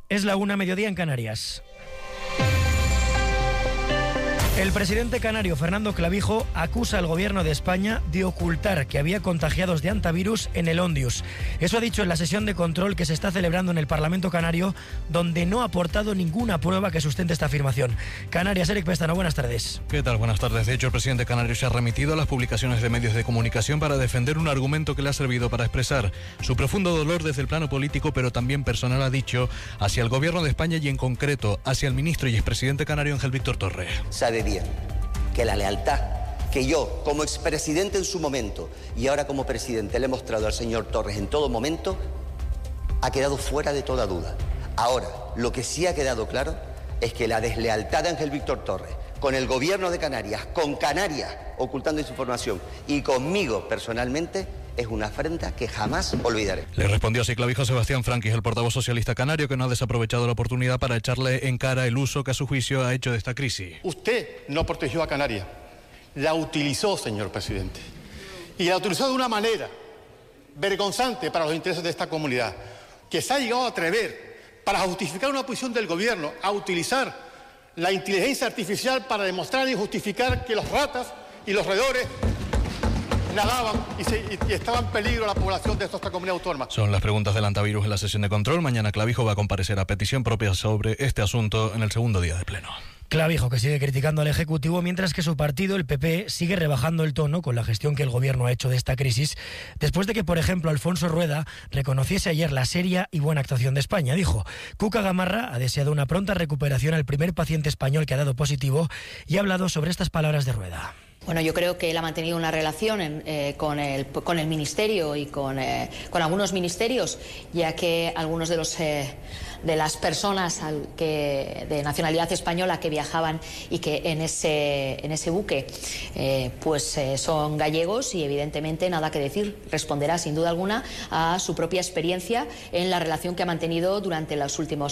Es la 1:00, mediodía en Canarias. El presidente canario Fernando Clavijo acusa al gobierno de España de ocultar que había contagiados de hantavirus en el Ondius. Eso ha dicho en la sesión de control que se está celebrando en el Parlamento canario, donde no ha aportado ninguna prueba que sustente esta afirmación. Canarias, Eric Pestano, buenas tardes. ¿Qué tal? Buenas tardes. De hecho, el presidente canario se ha remitido a las publicaciones de medios de comunicación para defender un argumento que le ha servido para expresar su profundo dolor desde el plano político, pero también personal, ha dicho, hacia el gobierno de España y en concreto hacia el ministro y expresidente canario Ángel Víctor Torre. Sabe bien que la lealtad que yo, como expresidente en su momento y ahora como presidente, le he mostrado al señor Torres en todo momento, ha quedado fuera de toda duda. Ahora, lo que sí ha quedado claro es que la deslealtad de Ángel Víctor Torres con el gobierno de Canarias, con Canarias ocultando esa información y conmigo personalmente, es una afrenta que jamás olvidaré. Le respondió así Clavijo Sebastián Franquis, el portavoz socialista canario, que no ha desaprovechado la oportunidad para echarle en cara el uso que a su juicio ha hecho de esta crisis. Usted no protegió a Canarias, la utilizó, señor presidente. Y la utilizó de una manera vergonzante para los intereses de esta comunidad, que se ha llegado a atrever, para justificar una posición del gobierno, a utilizar la inteligencia artificial para demostrar y justificar que los ratas y los roedores nadaban y estaba en peligro la población de esta comunidad autónoma. Son las preguntas del hantavirus en la sesión de control. Mañana Clavijo va a comparecer a petición propia sobre este asunto en el segundo día de pleno. Clavijo, que sigue criticando al Ejecutivo, mientras que su partido, el PP, sigue rebajando el tono con la gestión que el Gobierno ha hecho de esta crisis, después de que, por ejemplo, Alfonso Rueda reconociese ayer la seria y buena actuación de España. Dijo, Cuca Gamarra ha deseado una pronta recuperación al primer paciente español que ha dado positivo y ha hablado sobre estas palabras de Rueda. Bueno, yo creo que él ha mantenido una relación con el Ministerio y con algunos ministerios, ya que algunos de las personas de nacionalidad española que viajaban y que en ese buque son gallegos y evidentemente nada que decir, responderá sin duda alguna a su propia experiencia en la relación que ha mantenido durante las últimas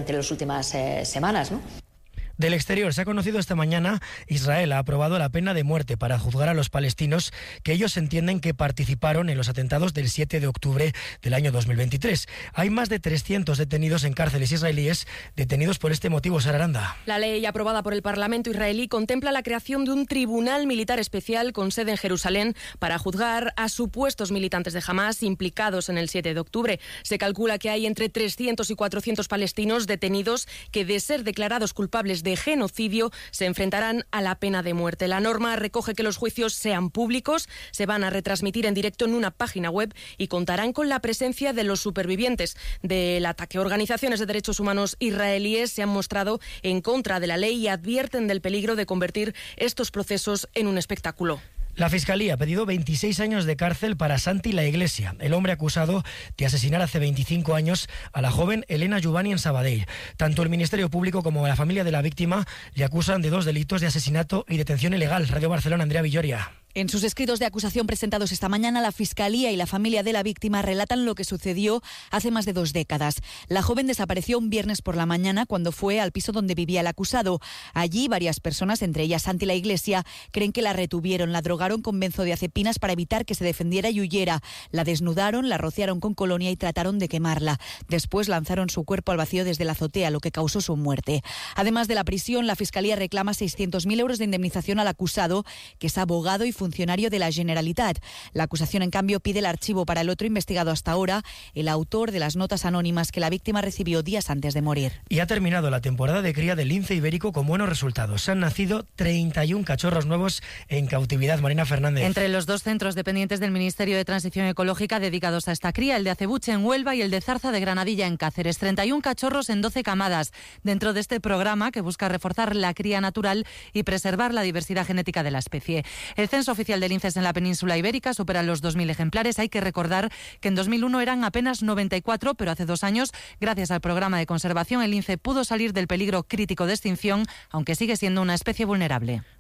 semanas, ¿no? Del exterior, se ha conocido esta mañana, Israel ha aprobado la pena de muerte para juzgar a los palestinos que ellos entienden que participaron en los atentados del 7 de octubre del año 2023. Hay más de 300 detenidos en cárceles israelíes, detenidos por este motivo. Sara Aranda. La ley aprobada por el Parlamento israelí contempla la creación de un tribunal militar especial con sede en Jerusalén para juzgar a supuestos militantes de Hamás implicados en el 7 de octubre. Se calcula que hay entre 300 y 400 palestinos detenidos que, de ser declarados culpables de genocidio, se enfrentarán a la pena de muerte. La norma recoge que los juicios sean públicos, se van a retransmitir en directo en una página web y contarán con la presencia de los supervivientes del ataque. Organizaciones de derechos humanos israelíes se han mostrado en contra de la ley y advierten del peligro de convertir estos procesos en un espectáculo. La Fiscalía ha pedido 26 años de cárcel para Santi La Iglesia, el hombre acusado de asesinar hace 25 años a la joven Elena Juvani en Sabadell. Tanto el Ministerio Público como la familia de la víctima le acusan de 2 delitos de asesinato y detención ilegal. Radio Barcelona, Andrea Villoria. En sus escritos de acusación presentados esta mañana, la Fiscalía y la familia de la víctima relatan lo que sucedió hace más de 2 décadas. La joven desapareció un viernes por la mañana cuando fue al piso donde vivía el acusado. Allí varias personas, entre ellas Santi La Iglesia, creen que la retuvieron, la drogaron con benzodiazepinas para evitar que se defendiera y huyera. La desnudaron, la rociaron con colonia y trataron de quemarla. Después lanzaron su cuerpo al vacío desde la azotea, lo que causó su muerte. Además de la prisión, la Fiscalía reclama 600.000 euros de indemnización al acusado, que es abogado y funcionario de la Generalitat. La acusación, en cambio, pide el archivo para el otro investigado hasta ahora, el autor de las notas anónimas que la víctima recibió días antes de morir. Y ha terminado la temporada de cría del lince ibérico con buenos resultados. Han nacido 31 cachorros nuevos en cautividad. Marina Fernández. Entre los 2 centros dependientes del Ministerio de Transición Ecológica dedicados a esta cría, el de Acebuche en Huelva y el de Zarza de Granadilla en Cáceres. 31 cachorros en 12 camadas, dentro de este programa que busca reforzar la cría natural y preservar la diversidad genética de la especie. El censo oficial de linces en la península ibérica supera los 2.000 ejemplares. Hay que recordar que en 2001 eran apenas 94, pero hace 2 años, gracias al programa de conservación, el lince pudo salir del peligro crítico de extinción, aunque sigue siendo una especie vulnerable.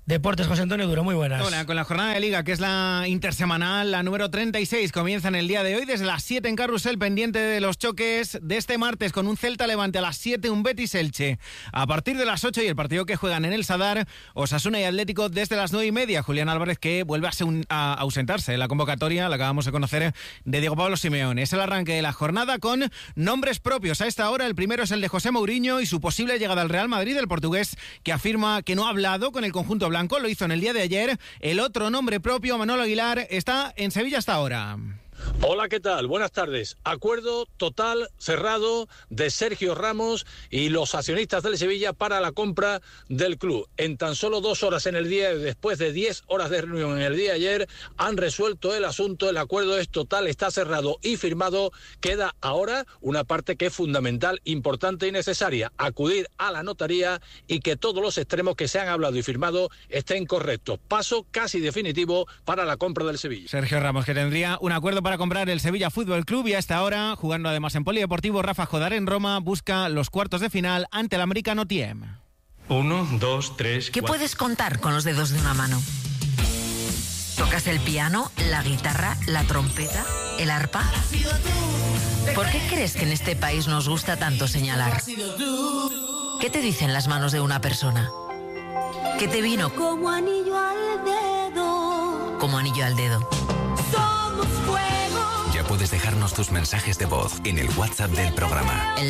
Deportes, José Antonio Duro, muy buenas. Hola, con la jornada de Liga, que es la intersemanal, la número 36, comienza en el día de hoy desde las 7 en Carrusel, pendiente de los choques de este martes con un Celta Levante a las 7, un Betis Elche. A partir de las 8 y el partido que juegan en el Sadar, Osasuna y Atlético desde las 9:30. Julián Álvarez, que vuelve a ausentarse en la convocatoria, la acabamos de conocer, de Diego Pablo Simeone. Es el arranque de la jornada con nombres propios. A esta hora el primero es el de José Mourinho y su posible llegada al Real Madrid, el portugués, que afirma que no ha hablado con el conjunto blanco, lo hizo en el día de ayer. El otro nombre propio, Manolo Aguilar, está en Sevilla hasta ahora. Hola, ¿qué tal? Buenas tardes. Acuerdo total, cerrado, de Sergio Ramos y los accionistas del Sevilla para la compra del club. En tan solo 2 horas en el día, después de 10 horas de reunión en el día de ayer, han resuelto el asunto. El acuerdo es total, está cerrado y firmado. Queda ahora una parte que es fundamental, importante y necesaria: acudir a la notaría y que todos los extremos que se han hablado y firmado estén correctos. Paso casi definitivo para la compra del Sevilla. Sergio Ramos, que tendría un acuerdo para comprar el Sevilla Fútbol Club, y a esta hora, jugando además en Polideportivo Rafa Jodar en Roma, busca los cuartos de final ante el Americano Tiem. 1, 2, 3, ¿Qué puedes contar con los dedos de una mano? ¿Tocas el piano, la guitarra, la trompeta, el arpa? ¿Por qué crees que en este país nos gusta tanto señalar? ¿Qué te dicen las manos de una persona? ¿Qué te vino? Como anillo al dedo. Como anillo al dedo. Somos fuego. Ya puedes dejarnos tus mensajes de voz en el WhatsApp del programa. El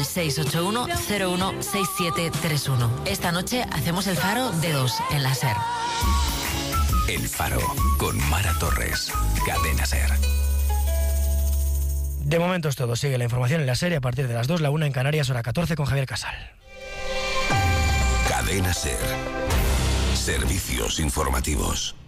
681-016731. Esta noche hacemos el Faro de 2 en la SER. El Faro, con Mara Torres. Cadena SER. De momento es todo. Sigue la información en la SER a partir de las 2, la 1 en Canarias, hora 14, con Javier Casal. Cadena SER. Servicios informativos.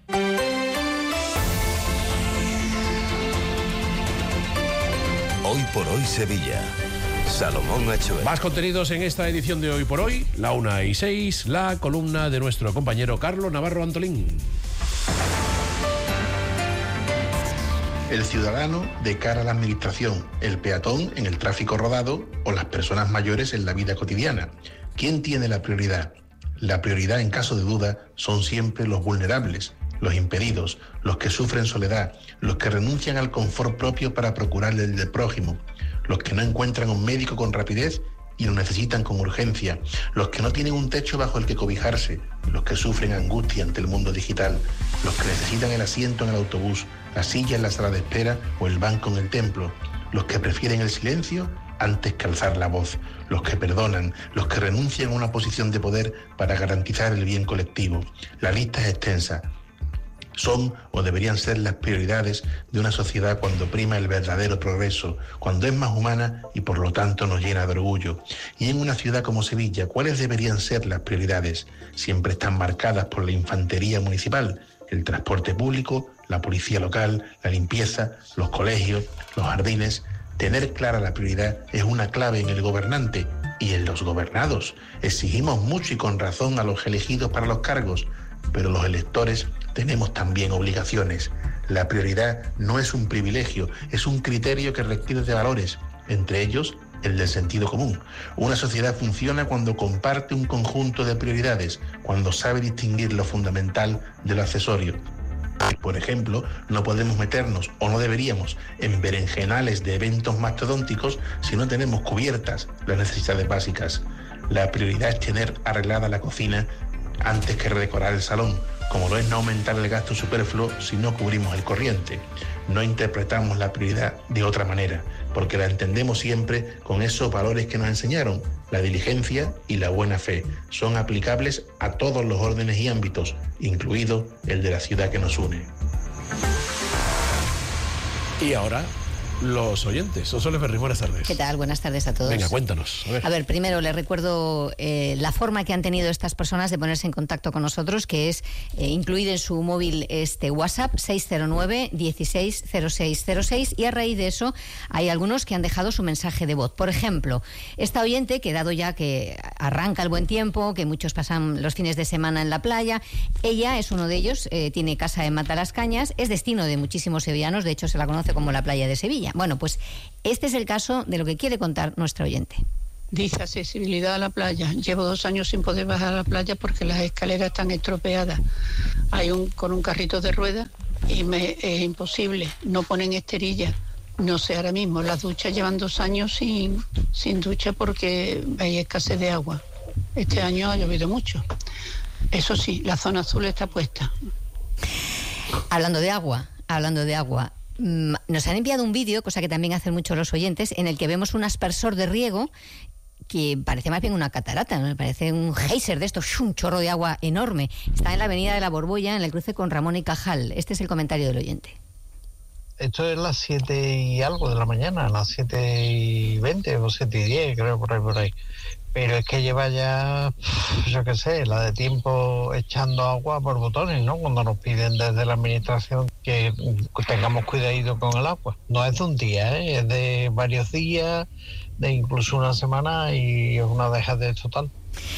Hoy por hoy Sevilla. Salomón Achuel. Más contenidos en esta edición de Hoy por Hoy, la 1:06, la columna de nuestro compañero Carlos Navarro Antolín. El ciudadano de cara a la administración, el peatón en el tráfico rodado o las personas mayores en la vida cotidiana. ¿Quién tiene la prioridad? La prioridad, en caso de duda, son siempre los vulnerables, los impedidos, los que sufren soledad, los que renuncian al confort propio para procurarle el del prójimo, los que no encuentran un médico con rapidez y lo necesitan con urgencia, los que no tienen un techo bajo el que cobijarse, los que sufren angustia ante el mundo digital, los que necesitan el asiento en el autobús, la silla en la sala de espera o el banco en el templo, los que prefieren el silencio antes que alzar la voz, los que perdonan, los que renuncian a una posición de poder para garantizar el bien colectivo. La lista es extensa. Son o deberían ser las prioridades de una sociedad cuando prima el verdadero progreso, cuando es más humana y por lo tanto nos llena de orgullo. Y en una ciudad como Sevilla, ¿cuáles deberían ser las prioridades? Siempre están marcadas por la infantería municipal, el transporte público, la policía local, la limpieza, los colegios, los jardines. Tener clara la prioridad es una clave en el gobernante y en los gobernados. Exigimos mucho y con razón a los elegidos para los cargos, pero los electores tenemos también obligaciones. La prioridad no es un privilegio, es un criterio que requiere de valores, entre ellos el del sentido común. Una sociedad funciona cuando comparte un conjunto de prioridades, cuando sabe distinguir lo fundamental de lo accesorio. Por ejemplo, no podemos meternos, o no deberíamos, en berenjenales de eventos mastodónticos si no tenemos cubiertas las necesidades básicas. La prioridad es tener arreglada la cocina antes que redecorar el salón, como lo es no aumentar el gasto superfluo si no cubrimos el corriente. No interpretamos la prioridad de otra manera, porque la entendemos siempre con esos valores que nos enseñaron. La diligencia y la buena fe son aplicables a todos los órdenes y ámbitos, incluido el de la ciudad que nos une. Y ahora, los oyentes. Osoles Berry, buenas tardes. ¿Qué tal? Buenas tardes a todos. Venga, cuéntanos. A ver, primero les recuerdo la forma que han tenido estas personas de ponerse en contacto con nosotros, que es incluir en su móvil este WhatsApp 609-160606, y a raíz de eso hay algunos que han dejado su mensaje de voz. Por ejemplo, esta oyente, que dado ya que arranca el buen tiempo, que muchos pasan los fines de semana en la playa, ella es uno de ellos, tiene casa en Matalascañas, es destino de muchísimos sevillanos, de hecho se la conoce como la playa de Sevilla. Bueno, pues este es el caso de lo que quiere contar nuestra oyente. Dice accesibilidad a la playa. Llevo 2 años sin poder bajar a la playa porque las escaleras están estropeadas. Con un carrito de ruedas y es imposible. No ponen esterillas. No sé ahora mismo. Las duchas llevan 2 años sin ducha porque hay escasez de agua. Este año ha llovido mucho. Eso sí, la zona azul está puesta. Hablando de agua, nos han enviado un vídeo, cosa que también hacen mucho los oyentes, en el que vemos un aspersor de riego que parece más bien una catarata, ¿no? Parece un geyser de estos, un chorro de agua enorme. Está en la avenida de la Borbolla, en el cruce con Ramón y Cajal. Este es el comentario del oyente. Esto es las 7 y algo de la mañana, las 7:20 o 7:10, creo, por ahí. Pero es que lleva ya, yo qué sé, la de tiempo echando agua por botones, ¿no? Cuando nos piden desde la administración que tengamos cuidadito con el agua. No es de un día, es de varios días, de incluso una semana, y es una dejadez total.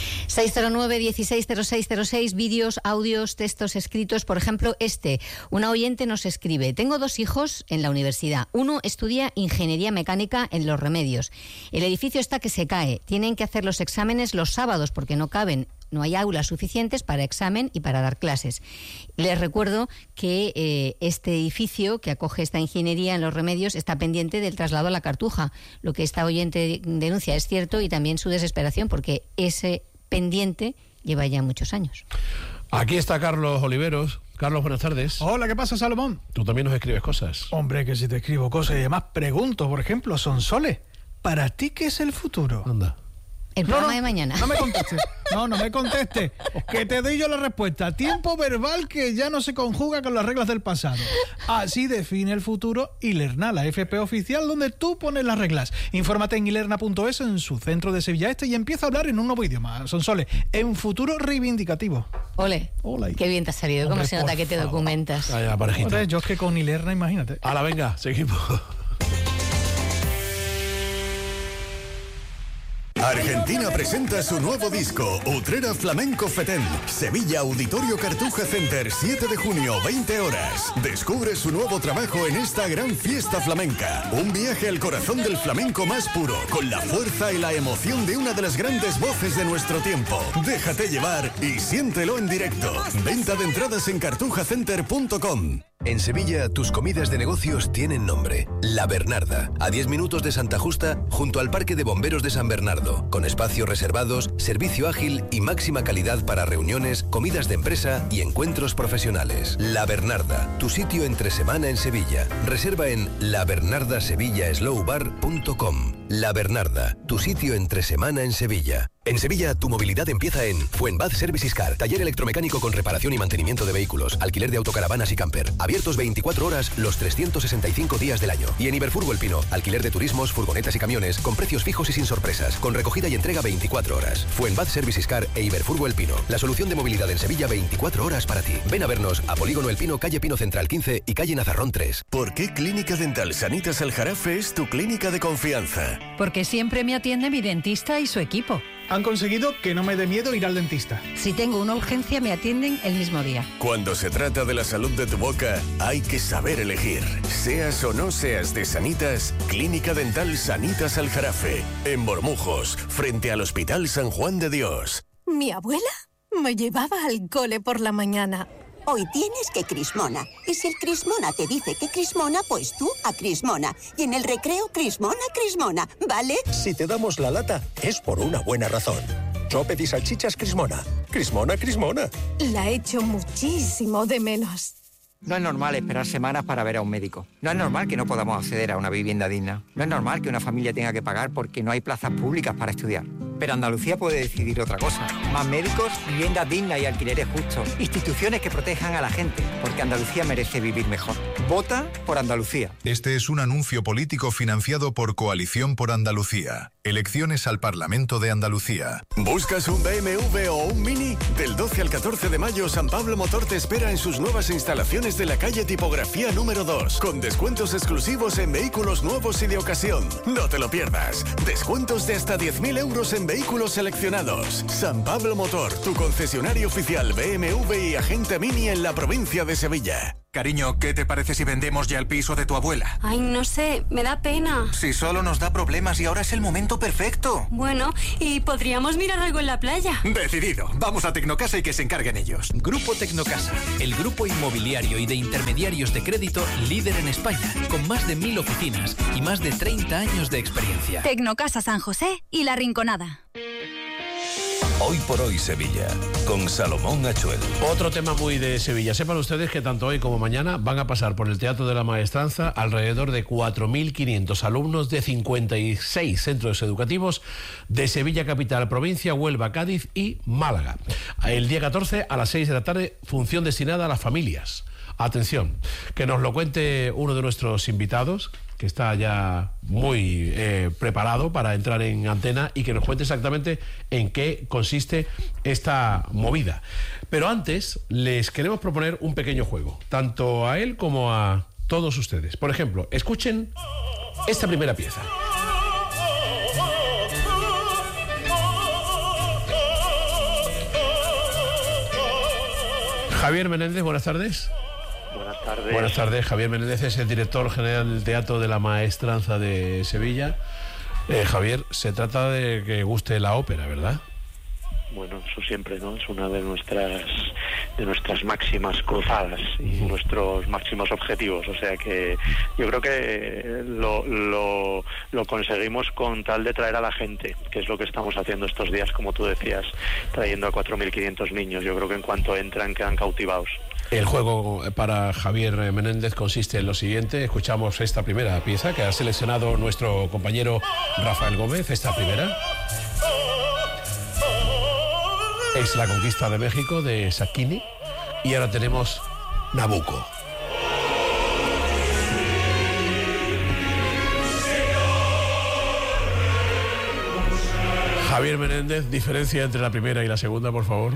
609-160606, vídeos, audios, textos escritos. Por ejemplo, una oyente nos escribe: tengo 2 hijos en la universidad. Uno estudia ingeniería mecánica en Los Remedios. El edificio está que se cae. Tienen que hacer los exámenes los sábados porque no hay aulas suficientes para examen y para dar clases. Les recuerdo que este edificio que acoge esta ingeniería en Los Remedios está pendiente del traslado a la Cartuja. Lo que esta oyente denuncia es cierto, y también su desesperación, porque ese pendiente lleva ya muchos años. Aquí está Carlos Oliveros. Carlos, buenas tardes. Hola, ¿qué pasa, Salomón? Tú también nos escribes cosas. Hombre, que si te escribo cosas y además pregunto, por ejemplo, Sonsoles, ¿para ti qué es el futuro? Anda. El programa de mañana. No me contestes. No me contestes. Que te doy yo la respuesta. Tiempo verbal que ya no se conjuga con las reglas del pasado. Así define el futuro Ilerna, la FP oficial, donde tú pones las reglas. Infórmate en ilerna.es, en su centro de Sevilla Este, y empieza a hablar en un nuevo idioma. Sonsoles, en futuro reivindicativo. Ole. Qué bien te ha salido. ¿Cómo se nota que te documentas? Vaya parejita. Hombre, yo es que con Ilerna, imagínate. Hala, venga, seguimos. Argentina presenta su nuevo disco, Utrera Flamenco Fetén. Sevilla Auditorio Cartuja Center, 7 de junio, 20 horas. Descubre su nuevo trabajo en esta gran fiesta flamenca. Un viaje al corazón del flamenco más puro, con la fuerza y la emoción de una de las grandes voces de nuestro tiempo. Déjate llevar y siéntelo en directo. Venta de entradas en cartujacenter.com. En Sevilla, tus comidas de negocios tienen nombre. La Bernarda, a 10 minutos de Santa Justa, junto al Parque de Bomberos de San Bernardo, con espacios reservados, servicio ágil y máxima calidad para reuniones, comidas de empresa y encuentros profesionales. La Bernarda, tu sitio entre semana en Sevilla. Reserva en labernardasevillaslowbar.com. La Bernarda, tu sitio entre semana en Sevilla. En Sevilla, tu movilidad empieza en Fuenbad Services Car, taller electromecánico con reparación y mantenimiento de vehículos, alquiler de autocaravanas y camper, abiertos 24 horas los 365 días del año. Y en Iberfurgo El Pino, alquiler de turismos, furgonetas y camiones, con precios fijos y sin sorpresas, con recogida y entrega 24 horas. Fuenbad Services Car e Iberfurgo El Pino, la solución de movilidad en Sevilla 24 horas para ti. Ven a vernos a Polígono El Pino, calle Pino Central 15 y calle Nazarrón 3. ¿Por qué Clínica Dental Sanitas Aljarafe es tu clínica de confianza? Porque siempre me atiende mi dentista y su equipo. Han conseguido que no me dé miedo ir al dentista. Si tengo una urgencia, me atienden el mismo día. Cuando se trata de la salud de tu boca, hay que saber elegir. Seas o no seas de Sanitas, Clínica Dental Sanitas Aljarafe, en Bormujos, frente al Hospital San Juan de Dios. Mi abuela me llevaba al cole por la mañana. Hoy tienes que Crismona. Y si el Crismona te dice que Crismona, pues tú a Crismona. Y en el recreo, Crismona, Crismona, ¿vale? Si te damos la lata, es por una buena razón. Chopet y salchichas Crismona. Crismona, Crismona. La echo muchísimo de menos. No es normal esperar semanas para ver a un médico. No es normal que no podamos acceder a una vivienda digna. No es normal que una familia tenga que pagar porque no hay plazas públicas para estudiar. Pero Andalucía puede decidir otra cosa. Más médicos, viviendas dignas y alquileres justos. Instituciones que protejan a la gente, porque Andalucía merece vivir mejor. Vota por Andalucía. Este es un anuncio político financiado por Coalición por Andalucía. Elecciones al Parlamento de Andalucía. ¿Buscas un BMW o un Mini? Del 12 al 14 de mayo, San Pablo Motor te espera en sus nuevas instalaciones de la calle Tipografía número 2, con descuentos exclusivos en vehículos nuevos y de ocasión. No te lo pierdas. Descuentos de hasta 10.000 euros en vehículos seleccionados. San Pablo Motor, tu concesionario oficial BMW y agente Mini en la provincia de Sevilla. Cariño, ¿qué te parece si vendemos ya el piso de tu abuela? Ay, no sé, me da pena. Si solo nos da problemas y ahora es el momento perfecto. Bueno, y podríamos mirar algo en la playa. Decidido. Vamos a Tecnocasa y que se encarguen ellos. Grupo Tecnocasa, el grupo inmobiliario y de intermediarios de crédito líder en España, con más de 1000 oficinas y más de 30 años de experiencia. Tecnocasa San José y La Rinconada. Hoy por hoy Sevilla, con Salomón Achuel. Otro tema muy de Sevilla. Sepan ustedes que tanto hoy como mañana van a pasar por el Teatro de la Maestranza alrededor de 4.500 alumnos de 56 centros educativos de Sevilla capital, provincia, Huelva, Cádiz y Málaga. El día 14 a las 6 de la tarde, función destinada a las familias. Atención, que nos lo cuente uno de nuestros invitados, que está ya muy preparado para entrar en antena y que nos cuente exactamente en qué consiste esta movida. Pero antes les queremos proponer un pequeño juego, tanto a él como a todos ustedes. Por ejemplo, escuchen esta primera pieza. Javier Menéndez, buenas tardes. Buenas tardes. Buenas tardes. Javier Menéndez es el director general del Teatro de la Maestranza de Sevilla. Javier, se trata de que guste la ópera, ¿verdad? Bueno, eso siempre, ¿no? Es una de nuestras máximas cruzadas y nuestros máximos objetivos. O sea que yo creo que lo conseguimos con tal de traer a la gente, que es lo que estamos haciendo estos días, como tú decías, trayendo a 4.500 niños. Yo creo que en cuanto entran quedan cautivados. El juego para Javier Menéndez consiste en lo siguiente. Escuchamos esta primera pieza que ha seleccionado nuestro compañero Rafael Gómez. Esta primera es La conquista de México de Sacchini. Y ahora tenemos Nabucco. Javier Menéndez, diferencia entre la primera y la segunda, por favor.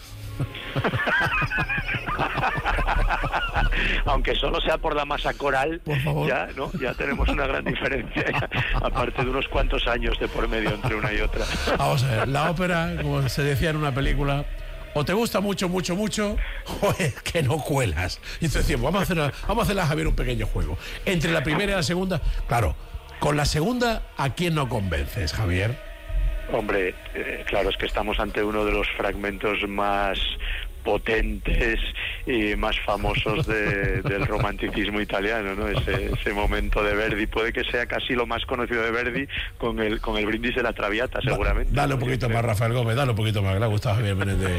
Aunque solo sea por la masa coral, ya tenemos una gran diferencia, aparte de unos cuantos años de por medio entre una y otra. Vamos a ver, la ópera, como se decía en una película, o te gusta mucho, mucho, mucho, o es que no cuelas. Y entonces decimos, vamos a hacerle a Javier un pequeño juego. Entre la primera y la segunda, claro, con la segunda, ¿a quién no convences, Javier? Hombre, claro, es que estamos ante uno de los fragmentos más potentes y más famosos del romanticismo italiano, ¿no? Ese momento de Verdi, puede que sea casi lo más conocido de Verdi con el brindis de la Traviata, seguramente. Dale un poquito más, Rafael Gómez, dale un poquito más, que le ha gustado Javier Menéndez.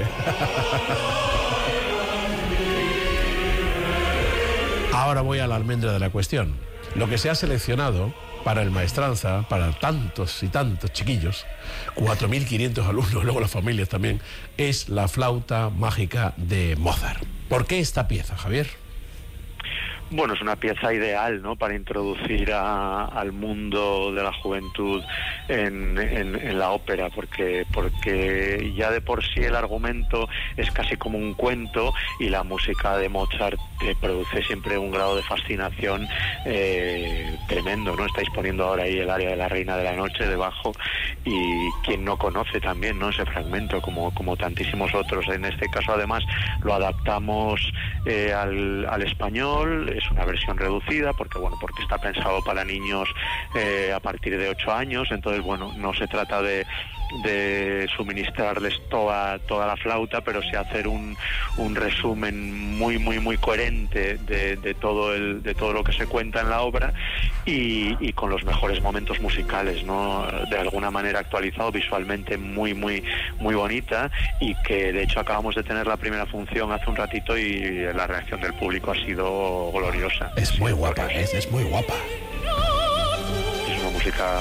Ahora voy a la almendra de la cuestión. Lo que se ha seleccionado para el Maestranza, para tantos y tantos chiquillos, 4.500 alumnos, luego las familias también, es la flauta mágica de Mozart. ¿Por qué esta pieza, Javier? Bueno, es una pieza ideal, ¿no?, para introducir al mundo de la juventud en la ópera, porque ya de por sí el argumento es casi como un cuento y la música de Mozart produce siempre un grado de fascinación tremendo, ¿no? Estáis poniendo ahora ahí el área de la Reina de la Noche debajo, y quien no conoce también, ¿no?, ese fragmento, como tantísimos otros. En este caso, además, lo adaptamos al español. Es una versión reducida porque está pensado para niños a partir de 8 años, entonces no se trata de suministrarles toda la flauta, pero sí hacer un resumen muy muy muy coherente de todo lo que se cuenta en la obra, y con los mejores momentos musicales, ¿no?, de alguna manera actualizado, visualmente muy muy muy bonita, y que de hecho acabamos de tener la primera función hace un ratito y la reacción del público ha sido gloriosa. Es muy guapa, es muy guapa. Es una música...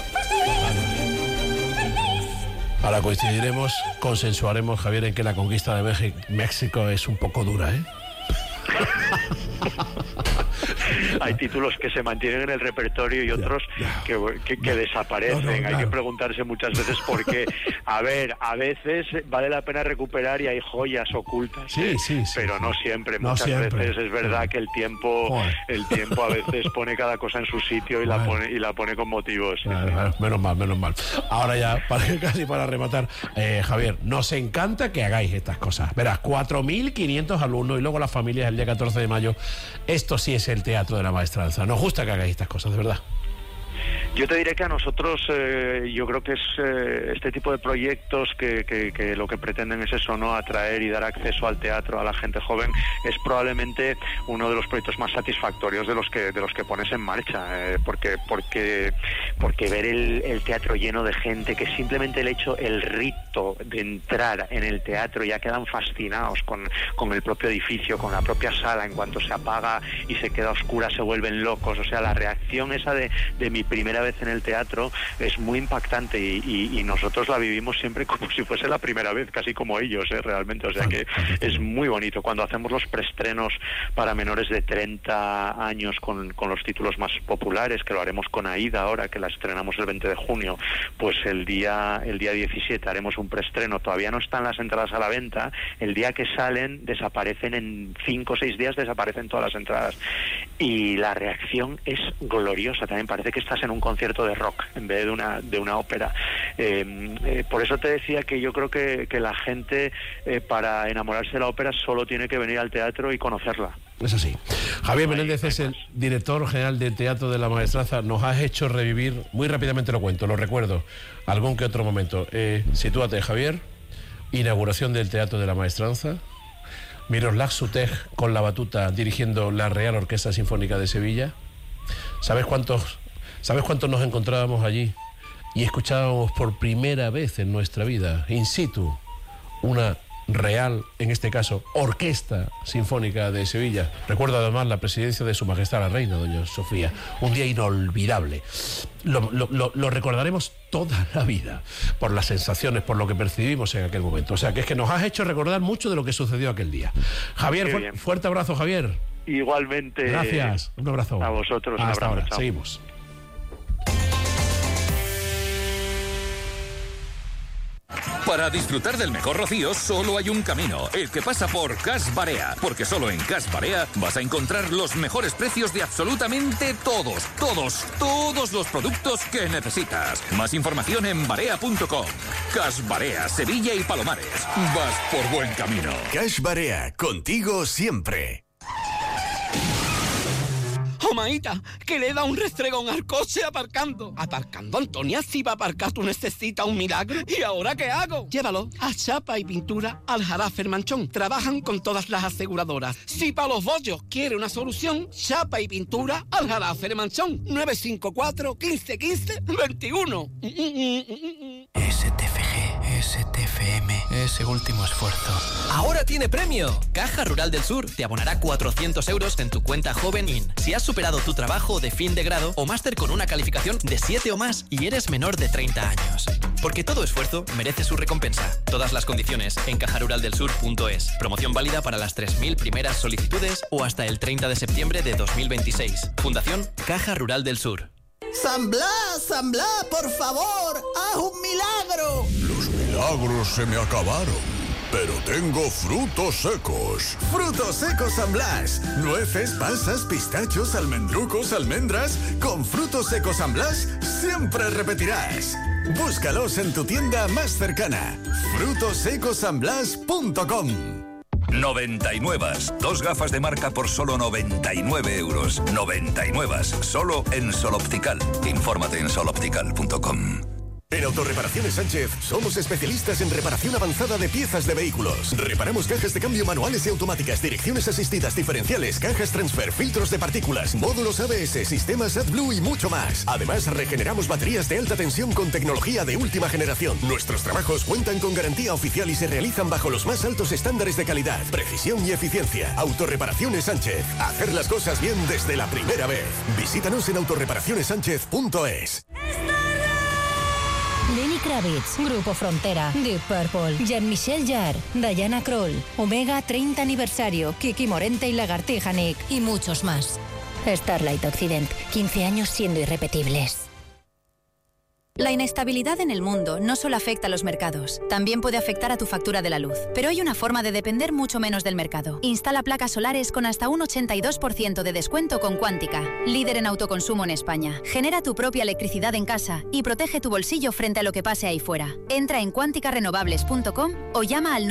Ahora coincidiremos, consensuaremos, Javier, en que la conquista de México es un poco dura, ¿eh? hay títulos que se mantienen en el repertorio y otros que desaparecen. Hay que preguntarse muchas veces por qué. A ver, a veces vale la pena recuperar y hay joyas ocultas, pero no siempre. Muchas veces es verdad que el tiempo a veces pone cada cosa en su sitio y la pone con motivos. Menos mal. Ahora ya, casi para rematar, Javier, nos encanta que hagáis estas cosas. Verás, 4.500 alumnos y luego las familias el día 14 de mayo. Esto sí es el teatro de la maestranza. Nos gusta que hagáis estas cosas, de verdad. Yo te diré que a nosotros yo creo que es este tipo de proyectos que lo que pretenden es eso, ¿no? Atraer y dar acceso al teatro a la gente joven. Es probablemente uno de los proyectos más satisfactorios de los que pones en marcha, porque ver el teatro lleno de gente, que simplemente el rito de entrar en el teatro, ya quedan fascinados con el propio edificio, con la propia sala. En cuanto se apaga y se queda oscura se vuelven locos. O sea, la reacción esa de mi primera vez en el teatro es muy impactante y nosotros la vivimos siempre como si fuese la primera vez, casi como ellos, realmente. O sea que es muy bonito. Cuando hacemos los preestrenos para menores de 30 años con los títulos más populares, que lo haremos con Aida ahora, que la estrenamos el 20 de junio, pues el día 17 haremos un preestreno. Todavía no están las entradas a la venta. El día que salen desaparecen, en 5 o 6 días desaparecen todas las entradas. Y la reacción es gloriosa. También parece que estás en un concierto de rock en vez de una ópera. Por eso te decía que yo creo que la gente para enamorarse de la ópera solo tiene que venir al teatro y conocerla. Es así. Javier Menéndez es el director general del Teatro de la Maestranza. Nos has hecho revivir, muy rápidamente lo cuento, lo recuerdo, algún que otro momento. Sitúate, Javier. Inauguración del Teatro de la Maestranza. Miroslav Sutej con la batuta dirigiendo la Real Orquesta Sinfónica de Sevilla. ¿Sabes cuántos nos encontrábamos allí y escuchábamos por primera vez en nuestra vida, in situ, una Real, en este caso, Orquesta Sinfónica de Sevilla? Recuerdo además la presidencia de Su Majestad la Reina, doña Sofía. Un día inolvidable. Lo recordaremos toda la vida por las sensaciones, por lo que percibimos en aquel momento. O sea, que es que nos has hecho recordar mucho de lo que sucedió aquel día. Javier, fuerte abrazo, Javier. Igualmente. Gracias. Un abrazo. A vosotros. Hasta ahora. Chao. Seguimos. Para disfrutar del mejor rocío solo hay un camino, el que pasa por Cash Barea, porque solo en Cash Barea vas a encontrar los mejores precios de absolutamente todos los productos que necesitas. Más información en barea.com. Cash Barea, Sevilla y Palomares. Vas por buen camino. Cash Barea, contigo siempre. Maíta, que le da un restregón al coche aparcando. Aparcando, Antonia, si va a aparcar tú necesitas un milagro. ¿Y ahora qué hago? Llévalo a Chapa y Pintura Aljarafe Manchón. Trabajan con todas las aseguradoras. Si para los bollos quiere una solución, Chapa y Pintura Aljarafe Manchón. 954 15 15 21. STFM, ese último esfuerzo. Ahora tiene premio. Caja Rural del Sur te abonará 400 euros en tu cuenta Joven In si has superado tu trabajo de fin de grado o máster con una calificación de 7 o más y eres menor de 30 años. Porque todo esfuerzo merece su recompensa. Todas las condiciones en cajaruraldelsur.es. Promoción válida para las 3.000 primeras solicitudes o hasta el 30 de septiembre de 2026. Fundación Caja Rural del Sur. San Blas, por favor, haz un milagro. Los milagros se me acabaron, pero tengo frutos secos. Frutos secos San Blas. Nueces, pasas, pistachos, almendrucos, almendras. Con frutos secos San Blas siempre repetirás. Búscalos en tu tienda más cercana. frutosecosanblas.com. 99. 2 gafas de marca por solo 99 euros. 99. Solo en Sol Optical. Infórmate en soloptical.com. En Autorreparaciones Sánchez somos especialistas en reparación avanzada de piezas de vehículos. Reparamos cajas de cambio manuales y automáticas, direcciones asistidas diferenciales, cajas transfer, filtros de partículas, módulos ABS, sistemas AdBlue y mucho más. Además, regeneramos baterías de alta tensión con tecnología de última generación. Nuestros trabajos cuentan con garantía oficial y se realizan bajo los más altos estándares de calidad, precisión y eficiencia. Autorreparaciones Sánchez. Hacer las cosas bien desde la primera vez. Visítanos en autorreparacionessánchez.es. Lenny Kravitz, Grupo Frontera, Deep Purple, Jean-Michel Jarre, Diana Krall, Omega 30 aniversario, Kiki Morente y Lagartija Nick y muchos más. Starlight Occident, 15 años siendo irrepetibles. La inestabilidad en el mundo no solo afecta a los mercados, también puede afectar a tu factura de la luz. Pero hay una forma de depender mucho menos del mercado. Instala placas solares con hasta un 82% de descuento con Quántica, líder en autoconsumo en España. Genera tu propia electricidad en casa y protege tu bolsillo frente a lo que pase ahí fuera. Entra en quanticarenovables.com o llama al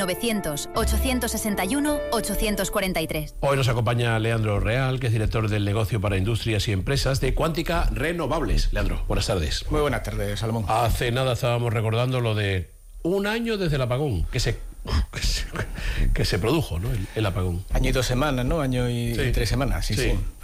900-861-843. Hoy nos acompaña Leandro Real, que es director del negocio para industrias y empresas de Quántica Renovables. Leandro, buenas tardes. Muy buenas tardes, Salomón. Hace nada estábamos recordando lo de un año desde el apagón, que se produjo, ¿no? El apagón. Año y 2 semanas, ¿no? Año y 3 semanas, sí.